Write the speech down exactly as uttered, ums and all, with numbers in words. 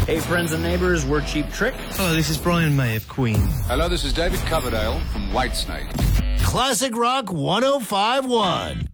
Hey, friends and neighbors, we're Cheap Trick. Hello, this is Brian May of Queen. Hello, this is David Coverdale from Whitesnake. Classic Rock one oh five point one.